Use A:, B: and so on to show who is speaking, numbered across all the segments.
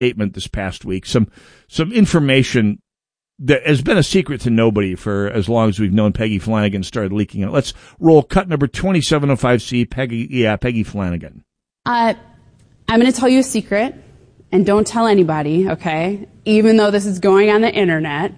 A: statement this past week, some information that has been a secret to nobody for as long as we've known Peggy Flanagan started leaking it. Let's roll cut number 2705C, Peggy Flanagan. I'm
B: going to tell you a secret, and don't tell anybody, okay? Even though this is going on the internet.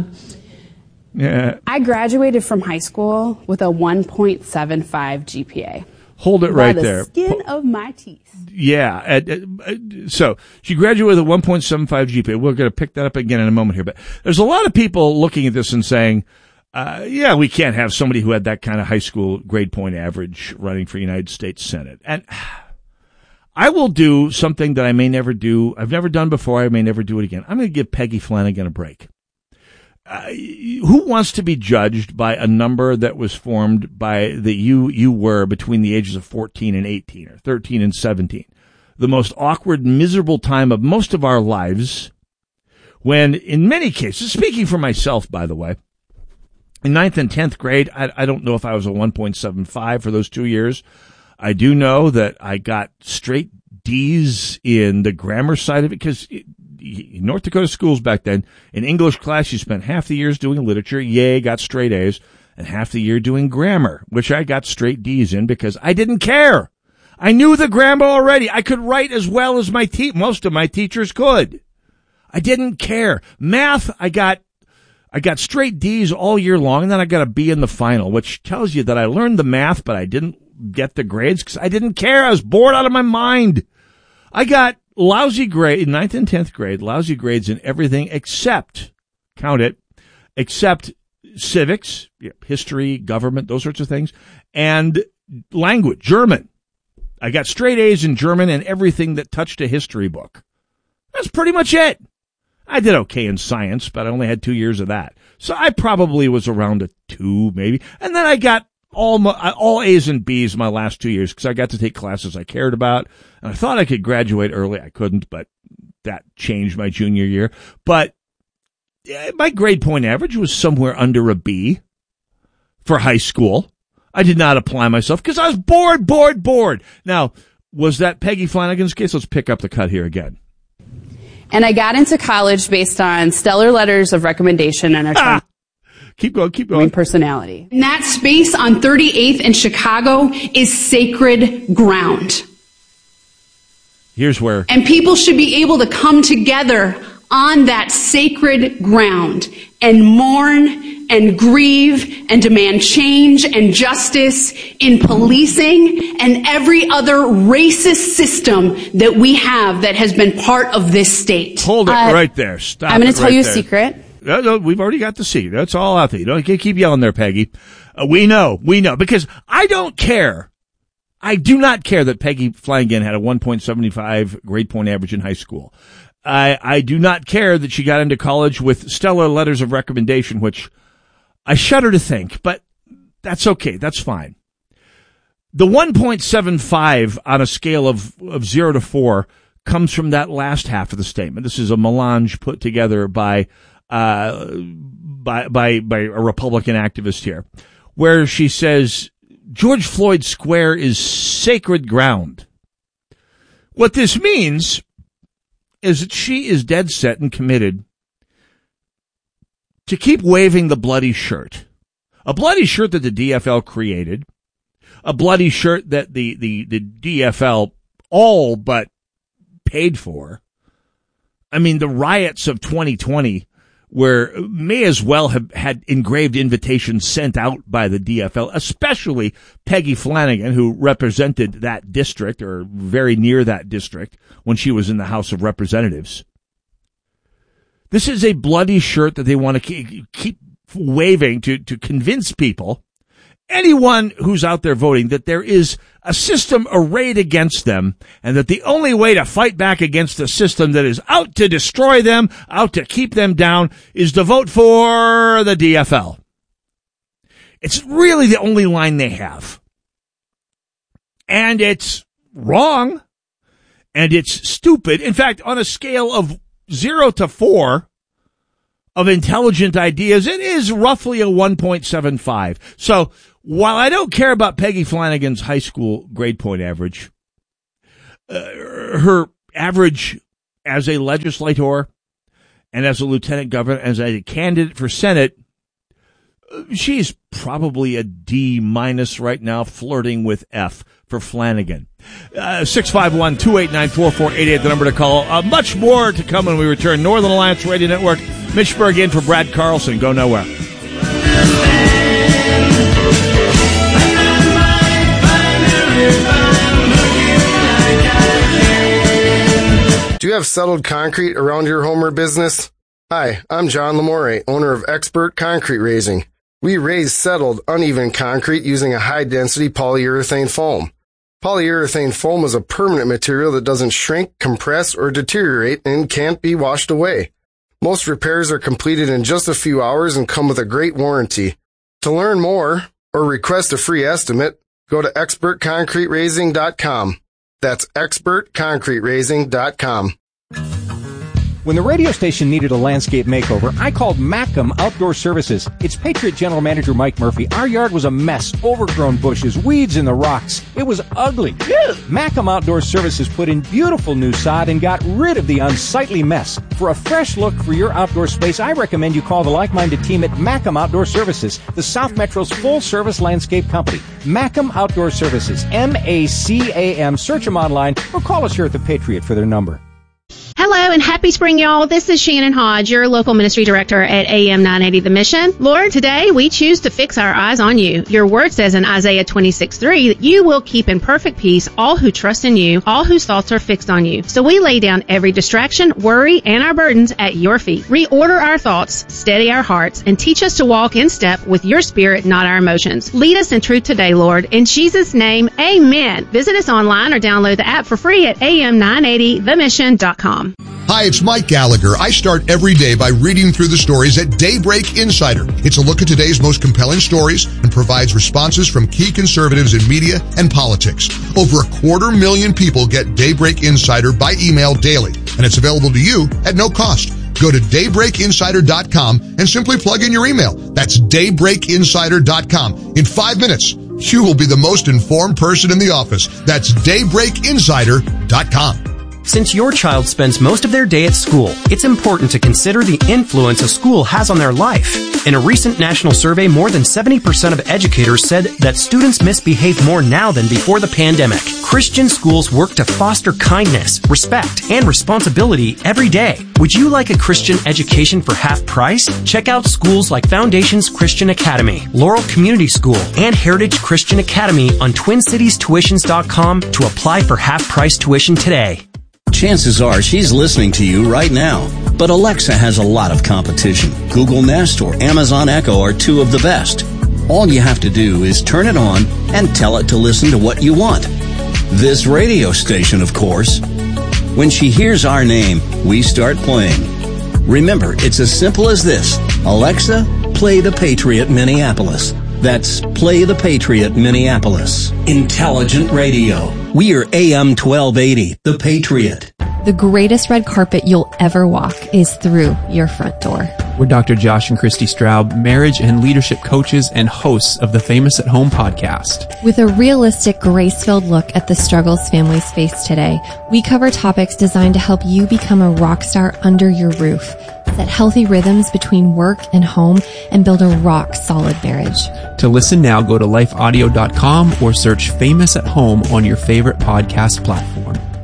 B: I graduated from high school with a 1.75 GPA.
A: Hold it right there.
B: By the skin of my teeth.
A: Yeah. So she graduated with a 1.75 GPA. We're going to pick that up again in a moment here. But there's a lot of people looking at this and saying, we can't have somebody who had that kind of high school grade point average running for United States Senate. And I will do something that I may never do. I've never done before. I may never do it again. I'm going to give Peggy Flanagan a break. Who wants to be judged by a number that was formed by you were between the ages of 14 and 18 or 13 and 17? The most awkward, miserable time of most of our lives when, in many cases, speaking for myself, by the way, in 9th and 10th grade, I don't know if I was a 1.75 for those 2 years. I do know that I got straight D's in the grammar side of it because in North Dakota schools back then, in English class, you spent half the years doing literature, got straight A's, and half the year doing grammar, which I got straight D's in because I didn't care. I knew the grammar already. I could write as well as most of my teachers could. I didn't care. Math, I got straight D's all year long, and then I got a B in the final, which tells you that I learned the math, but I didn't get the grades because I didn't care. I was bored out of my mind. I got lousy grade in 9th and 10th grade, lousy grades in everything except, count it, except civics, history, government, those sorts of things, and language, German. I got straight A's in German and everything that touched a history book. That's pretty much it. I did okay in science, but I only had 2 years of that. So I probably was around a 2, maybe. And then I got all A's and B's my last 2 years because I got to take classes I cared about. And I thought I could graduate early. I couldn't, but that changed my junior year. But my grade point average was somewhere under a B for high school. I did not apply myself because I was bored. Now, was that Peggy Flanagan's case? Let's pick up the cut here again.
B: And I got into college based on stellar letters of recommendation and a
A: Keep going.
B: Personality. And that space on 38th in Chicago is sacred ground.
A: Here's where.
B: And people should be able to come together on that sacred ground and mourn and grieve and demand change and justice in policing and every other racist system that we have that has been part of this state.
A: Hold it right there. Stop.
B: I'm going to tell you a secret.
A: No, we've already got the secret. That's all out there. You don't keep yelling there, Peggy. We know, because I don't care. I do not care that Peggy Flanagan had a 1.75 grade point average in high school. I do not care that she got into college with stellar letters of recommendation, which I shudder to think, but that's okay. That's fine. The 1.75 on a scale of 0 to 4 comes from that last half of the statement. This is a melange put together by a Republican activist here, where she says George Floyd Square is sacred ground. What this means is that she is dead set and committed to keep waving the bloody shirt, a bloody shirt that the DFL created, a bloody shirt that the DFL all but paid for. I mean, the riots of 2020 may as well have had engraved invitations sent out by the DFL, especially Peggy Flanagan, who represented that district or very near that district when she was in the House of Representatives. This is a bloody shirt that they want to keep waving to convince people, anyone who's out there voting, that there is a system arrayed against them and that the only way to fight back against a system that is out to destroy them, out to keep them down, is to vote for the DFL. It's really the only line they have. And it's wrong. And it's stupid. In fact, on a scale of 0 to 4 of intelligent ideas, it is roughly a 1.75. So while I don't care about Peggy Flanagan's high school grade point average, her average as a legislator and as a lieutenant governor, as a candidate for Senate, she's probably a D- right now, flirting with F for Flanagan. 651-289-4488, the number to call. Much more to come when we return. Northern Alliance Radio Network. Mitch Berg in for Brad Carlson. Go nowhere.
C: Do you have settled concrete around your home or business? Hi, I'm John Lamore, owner of Expert Concrete Raising. We raise settled, uneven concrete using a high-density polyurethane foam. Polyurethane foam is a permanent material that doesn't shrink, compress, or deteriorate and can't be washed away. Most repairs are completed in just a few hours and come with a great warranty. To learn more or request a free estimate, go to expertconcreteraising.com. That's expertconcreteraising.com.
D: When the radio station needed a landscape makeover, I called Macam Outdoor Services. It's Patriot General Manager Mike Murphy. Our yard was a mess, overgrown bushes, weeds in the rocks. It was ugly. Macam Outdoor Services put in beautiful new sod and got rid of the unsightly mess. For a fresh look for your outdoor space, I recommend you call the like-minded team at Macam Outdoor Services, the South Metro's full-service landscape company. Macam Outdoor Services, M-A-C-A-M. Search them online or call us here at the Patriot for their number.
E: Hello and happy spring, y'all. This is Shannon Hodge, your local ministry director at AM 980 The Mission. Lord, today we choose to fix our eyes on you. Your word says in Isaiah 26:3 that you will keep in perfect peace all who trust in you, all whose thoughts are fixed on you. So we lay down every distraction, worry, and our burdens at your feet. Reorder our thoughts, steady our hearts, and teach us to walk in step with your spirit, not our emotions. Lead us in truth today, Lord. In Jesus' name, amen. Visit us online or download the app for free at am980themission.com.
F: Hi, it's Mike Gallagher. I start every day by reading through the stories at Daybreak Insider. It's a look at today's most compelling stories and provides responses from key conservatives in media and politics. Over 250,000 people get Daybreak Insider by email daily, and it's available to you at no cost. Go to daybreakinsider.com and simply plug in your email. That's daybreakinsider.com. In 5 minutes, you will be the most informed person in the office. That's daybreakinsider.com.
G: Since your child spends most of their day at school, it's important to consider the influence a school has on their life. In a recent national survey, more than 70% of educators said that students misbehave more now than before the pandemic. Christian schools work to foster kindness, respect, and responsibility every day. Would you like a Christian education for half price? Check out schools like Foundations Christian Academy, Laurel Community School, and Heritage Christian Academy on TwinCitiesTuitions.com to apply for half-price tuition today.
H: Chances are she's listening to you right now. But Alexa has a lot of competition. Google Nest or Amazon Echo are two of the best. All you have to do is turn it on and tell it to listen to what you want. This radio station, of course. When she hears our name, we start playing. Remember, it's as simple as this. Alexa, play the Patriot Minneapolis. That's Play the Patriot Minneapolis. Intelligent radio. We are AM 1280, The Patriot.
I: The greatest red carpet you'll ever walk is through your front door.
J: We're Dr. Josh and Christy Straub, marriage and leadership coaches and hosts of the Famous at Home podcast.
I: With a realistic, grace-filled look at the struggles families face today, we cover topics designed to help you become a rock star under your roof, set healthy rhythms between work and home, and build a rock-solid marriage.
J: To listen now, go to lifeaudio.com or search Famous at Home on your favorite podcast platform.